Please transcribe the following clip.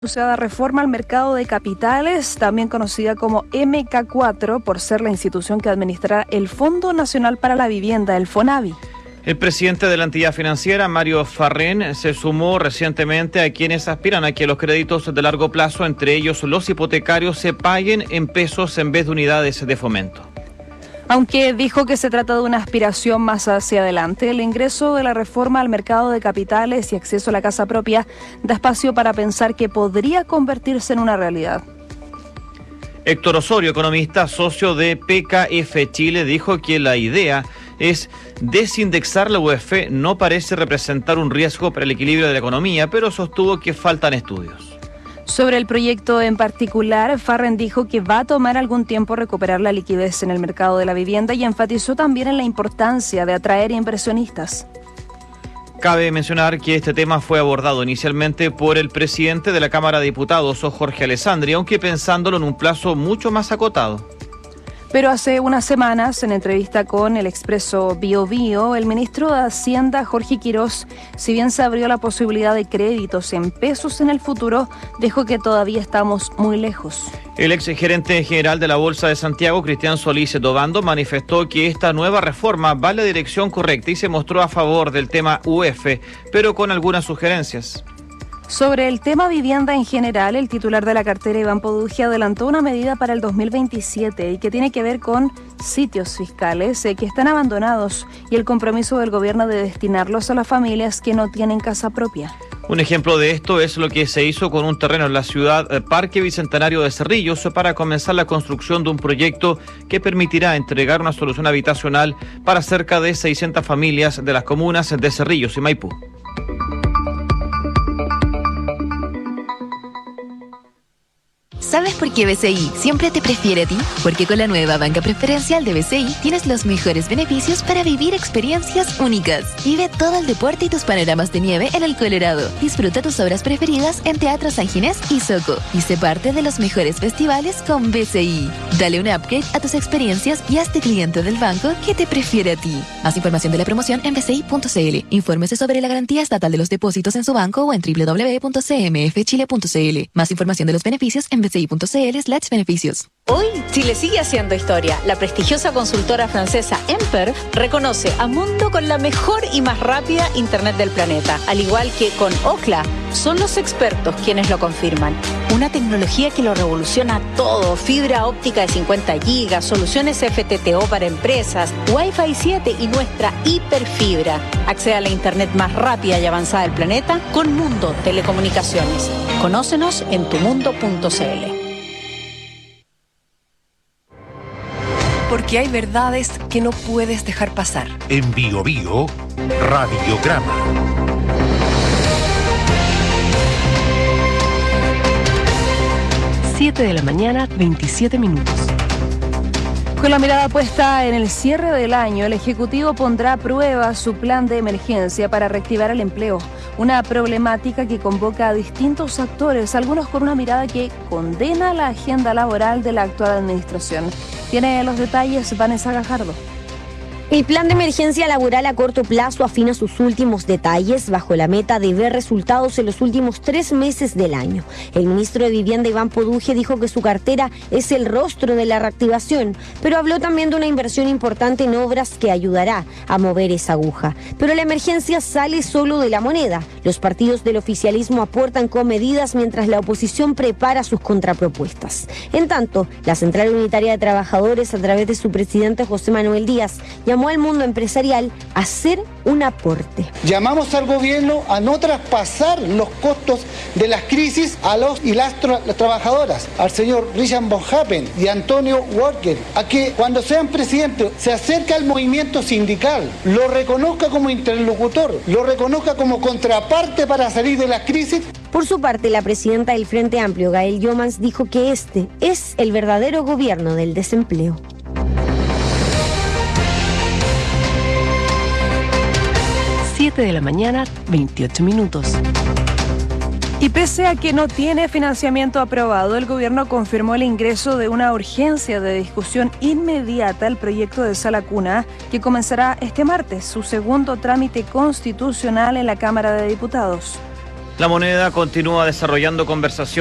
Anunciada reforma al mercado de capitales, también conocida como MK4, por ser la institución que administrará el Fondo Nacional para la Vivienda, el FONAVI. El presidente de la entidad financiera, Mario Farrén, se sumó recientemente a quienes aspiran a que los créditos de largo plazo, entre ellos los hipotecarios, se paguen en pesos en vez de unidades de fomento. Aunque dijo que se trata de una aspiración más hacia adelante, el ingreso de la reforma al mercado de capitales y acceso a la casa propia da espacio para pensar que podría convertirse en una realidad. Héctor Osorio, economista, socio de PKF Chile, dijo que la idea es desindexar la UEF. No parece representar un riesgo para el equilibrio de la economía, pero sostuvo que faltan estudios. Sobre el proyecto en particular, Farrén dijo que va a tomar algún tiempo recuperar la liquidez en el mercado de la vivienda y enfatizó también en la importancia de atraer inversionistas. Cabe mencionar que este tema fue abordado inicialmente por el presidente de la Cámara de Diputados, Jorge Alessandri, aunque pensándolo en un plazo mucho más acotado. Pero hace unas semanas, en entrevista con el Expreso Biobío, el ministro de Hacienda, Jorge Quirós, si bien se abrió la posibilidad de créditos en pesos en el futuro, dijo que todavía estamos muy lejos. El ex gerente general de la Bolsa de Santiago, Cristian Solís Tobando, manifestó que esta nueva reforma va en la dirección correcta y se mostró a favor del tema UEF, pero con algunas sugerencias. Sobre el tema vivienda en general, el titular de la cartera, Iván Poduje, adelantó una medida para el 2027 y que tiene que ver con sitios fiscales que están abandonados y el compromiso del gobierno de destinarlos a las familias que no tienen casa propia. Un ejemplo de esto es lo que se hizo con un terreno en la ciudad Parque Bicentenario de Cerrillos para comenzar la construcción de un proyecto que permitirá entregar una solución habitacional para cerca de 600 familias de las comunas de Cerrillos y Maipú. ¿Sabes por qué BCI siempre te prefiere a ti? Porque con la nueva banca preferencial de BCI tienes los mejores beneficios para vivir experiencias únicas. Vive todo el deporte y tus panoramas de nieve en el Colorado. Disfruta tus obras preferidas en Teatro San Ginés y Soco. Y sé parte de los mejores festivales con BCI. Dale un upgrade a tus experiencias y hazte cliente del banco que te prefiere a ti. Más información de la promoción en bci.cl. Infórmese sobre la garantía estatal de los depósitos en su banco o en www.cmfchile.cl. Más información de los beneficios en bci.cl/beneficios. Hoy, Chile sigue haciendo historia. La prestigiosa consultora francesa Emper reconoce a Mundo con la mejor y más rápida Internet del planeta. Al igual que con Ookla, son los expertos quienes lo confirman. Una tecnología que lo revoluciona todo. Fibra óptica de 50 gigas, soluciones FTTO para empresas, Wi-Fi 7 y nuestra hiperfibra. Accede a la Internet más rápida y avanzada del planeta con Mundo Telecomunicaciones. Conócenos en tumundo.cl. Porque hay verdades que no puedes dejar pasar. En Biobío, Radiograma. Siete de la mañana, 27 minutos. Con la mirada puesta en el cierre del año, el Ejecutivo pondrá a prueba su plan de emergencia para reactivar el empleo. Una problemática que convoca a distintos actores, algunos con una mirada que condena la agenda laboral de la actual administración. Tiene los detalles Vanessa Gajardo. El plan de emergencia laboral a corto plazo afina sus últimos detalles bajo la meta de ver resultados en los últimos 3 meses del año. El ministro de Vivienda, Iván Poduje, dijo que su cartera es el rostro de la reactivación, pero habló también de una inversión importante en obras que ayudará a mover esa aguja. Pero la emergencia sale solo de la moneda. Los partidos del oficialismo aportan con medidas mientras la oposición prepara sus contrapropuestas. En tanto, la Central Unitaria de Trabajadores, a través de su presidente José Manuel Díaz, llamó al mundo empresarial a hacer un aporte. Llamamos al gobierno a no traspasar los costos de las crisis a los y las trabajadoras, al señor Richard von Happen y Antonio Walker, a que cuando sean presidentes se acerque al movimiento sindical, lo reconozca como interlocutor, lo reconozca como contraparte para salir de las crisis. Por su parte, la presidenta del Frente Amplio, Gael Yomans, dijo que este es el verdadero gobierno del desempleo. 7 de la mañana, 28 minutos. Y pese a que no tiene financiamiento aprobado, el gobierno confirmó el ingreso de una urgencia de discusión inmediata al proyecto de Sala Cuna, que comenzará este martes su segundo trámite constitucional en la Cámara de Diputados. La Moneda continúa desarrollando conversaciones